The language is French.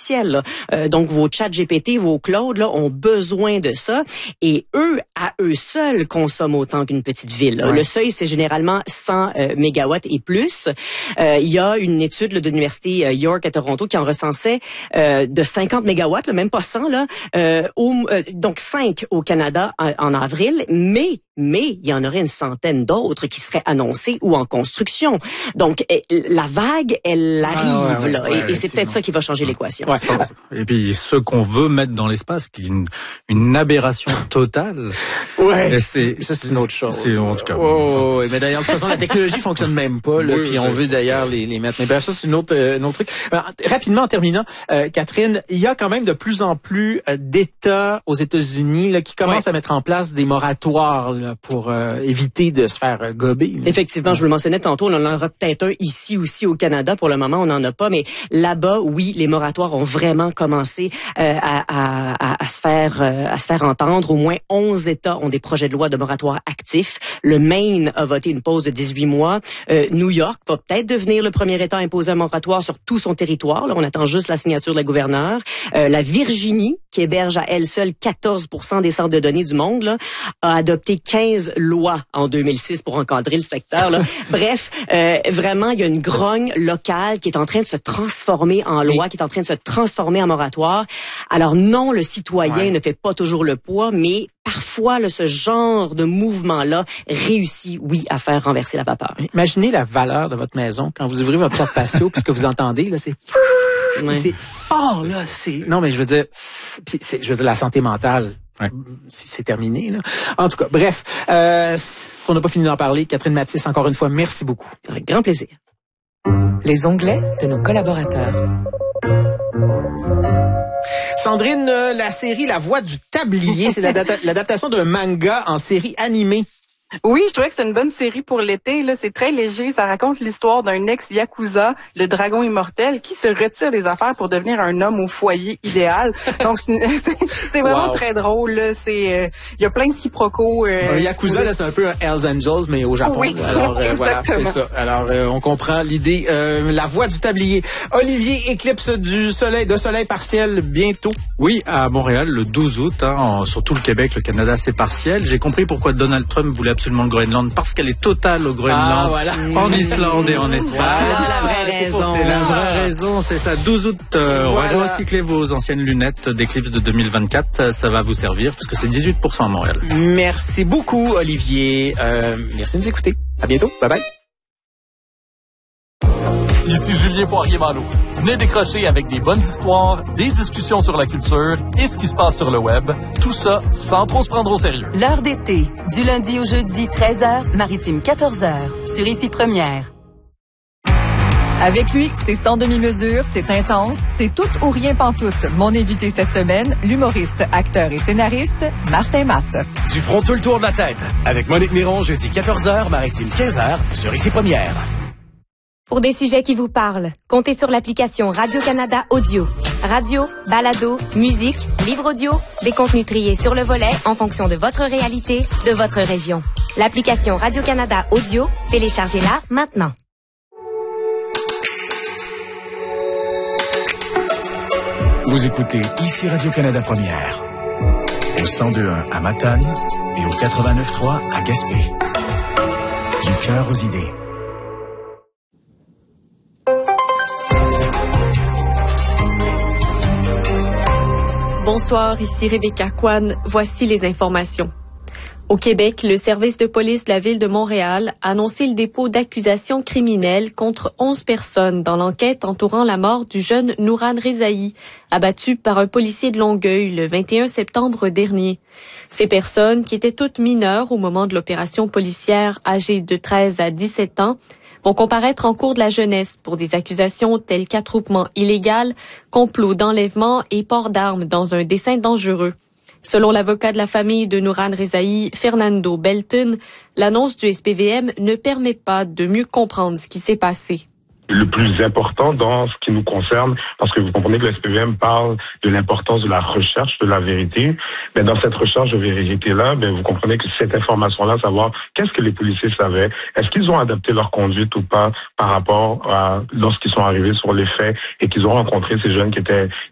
logiciels. Donc, vos chats GPT, vos Claude, là, ont besoin de ça. Et eux, à eux seuls, consomment autant qu'une petite ville. Ouais. Le seuil, c'est généralement 100 mégawatts et plus. Il y a une étude là, de l'université York à Toronto qui en recensait de 50 mégawatts, là, même pas 100, là, donc 5 au Canada en avril, mais il y en aurait une centaine d'autres qui seraient annoncés ou en construction. Donc, la vague, elle arrive, là, et c'est peut-être ça qui va changer l'équation. Ouais. Et puis, ce qu'on veut mettre dans l'espace, qui est une aberration totale. Ouais. Ça, c'est une autre chose. C'est, en tout cas. Ouais. Mais d'ailleurs, de toute façon, la technologie fonctionne même pas, là, puis on veut d'ailleurs les mettre. Mais ça, c'est une autre truc. Alors, rapidement, en terminant, Catherine, il y a quand même de plus en plus d'États aux États-Unis, là, qui commencent à mettre en place des moratoires, là, pour éviter de se faire gober. Effectivement, je vous le mentionnais tantôt, on en aura peut-être un ici aussi au Canada. Pour le moment, on n'en a pas, mais là-bas, oui, les moratoires ont vraiment commencé à se faire entendre. Au moins 11 États ont des projets de loi de moratoire actifs. Le Maine a voté une pause de 18 mois. New York va peut-être devenir le premier État à imposer un moratoire sur tout son territoire. Là, on attend juste la signature de la gouverneure. La Virginie, qui héberge à elle seule 14% des centres de données du monde, là, a adopté 15 lois en 2006 pour encadrer le secteur. Là. Bref, vraiment, il y a une grogne locale qui est en train de se transformer en loi, qui est en train de se transformer en moratoire. Alors non, le citoyen ne fait pas toujours le poids, mais parfois, là, ce genre de mouvement-là réussit, oui, à faire renverser la vapeur. Imaginez la valeur de votre maison quand vous ouvrez votre porte patio, puis ce que vous entendez, là, c'est... Ouais. C'est fort, là. Non, mais je veux dire, la santé mentale, c'est terminé, là. En tout cas, bref, on n'a pas fini d'en parler. Catherine Mathis, encore une fois, merci beaucoup. Avec grand plaisir. Les onglets de nos collaborateurs. Sandrine, la série La Voix du Tablier, c'est l'adaptation d'un manga en série animée. Oui, je trouvais que c'est une bonne série pour l'été. Là, c'est très léger. Ça raconte l'histoire d'un ex-yakuza, le dragon immortel, qui se retire des affaires pour devenir un homme au foyer idéal. Donc, c'est vraiment très drôle. Là. Il y a plein de quiproquos. Un yakuza, là, c'est un peu un Hells Angels, mais au Japon. Oui, alors, voilà, c'est ça. Alors, on comprend l'idée. La Voix du Tablier. Olivier, éclipse de soleil partiel bientôt. Oui, à Montréal, le 12 août, sur tout le Québec, le Canada, c'est partiel. J'ai compris pourquoi Donald Trump voulait absolument le Groenland, parce qu'elle est totale au Groenland, en Islande et en Espagne. C'est la vraie raison, c'est ça. 12 août, recyclez vos anciennes lunettes d'éclipse de 2024, ça va vous servir, parce que c'est 18% à Montréal. Merci beaucoup, Olivier. Merci de nous écouter. À bientôt. Bye bye. Ici Julien Poirier-Malo. Venez décrocher avec des bonnes histoires, des discussions sur la culture et ce qui se passe sur le web. Tout ça sans trop se prendre au sérieux. L'heure d'été, du lundi au jeudi, 13h, maritime 14h, sur Ici Première. Avec lui, c'est sans demi-mesure, c'est intense, c'est tout ou rien pantoute. Mon invité cette semaine, l'humoriste, acteur et scénariste, Martin Matt. Du front tout le tour de la tête, avec Monique Néron, jeudi 14h, maritime 15h, sur Ici Première. Pour des sujets qui vous parlent, comptez sur l'application Radio-Canada Audio. Radio, balado, musique, livre audio, des contenus triés sur le volet en fonction de votre réalité, de votre région. L'application Radio-Canada Audio, téléchargez-la maintenant. Vous écoutez Ici Radio-Canada Première, au 102.1 à Matane et au 89.3 à Gaspé. Du cœur aux idées. Bonsoir, ici Rebecca Kwan. Voici les informations. Au Québec, le service de police de la Ville de Montréal a annoncé le dépôt d'accusations criminelles contre 11 personnes dans l'enquête entourant la mort du jeune Nourane Rezaï, abattu par un policier de Longueuil le 21 septembre dernier. Ces personnes, qui étaient toutes mineures au moment de l'opération policière, âgées de 13 à 17 ans, vont comparaître en cour de la jeunesse pour des accusations telles qu'attroupement illégal, complot d'enlèvement et port d'armes dans un dessein dangereux. Selon l'avocat de la famille de Nourane Rezaï, Fernando Belton, l'annonce du SPVM ne permet pas de mieux comprendre ce qui s'est passé. Le plus important dans ce qui nous concerne, parce que vous comprenez que le SPVM parle de l'importance de la recherche de la vérité, mais dans cette recherche de vérité-là, vous comprenez que cette information-là, savoir qu'est-ce que les policiers savaient, est-ce qu'ils ont adapté leur conduite ou pas par rapport à lorsqu'ils sont arrivés sur les faits et qu'ils ont rencontré ces jeunes qui étaient